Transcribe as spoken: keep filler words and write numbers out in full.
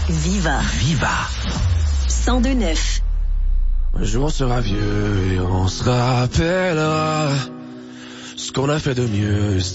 Viva. Viva. cent deux neuf. Un jour on sera vieux et on se rappellera ce qu'on a fait de mieux.